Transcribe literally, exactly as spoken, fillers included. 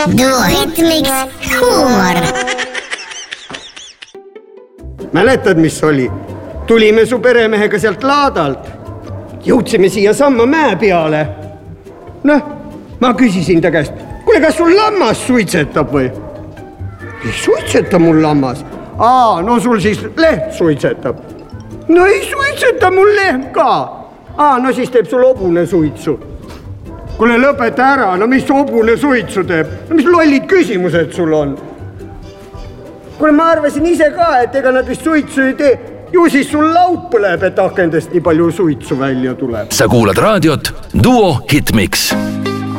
Duo Hitmix huumor. Mäletad, mis oli? Tulime su peremehega sealt laadalt. Jõudsime siia samma mäe peale. Noh, ma küsisin ta käest, kuule, kas sul lammas suitsetab või? Ei suitseta mul lammas. Aa, no sul siis leht suitsetab. No ei suitseta mul leht ka. Aa, no siis teeb sul hobune suitsu. Kuule, lõpeta ära, no mis hobune suitsu teeb? No mis lollid küsimused sul on? Kuule, ma arvasin ise ka, et ega nad vist suitsu ei tee. Ju siis sul laud põleb, et akendest nii palju suitsu välja tuleb. Sa kuulad raadiot Duo Hitmix.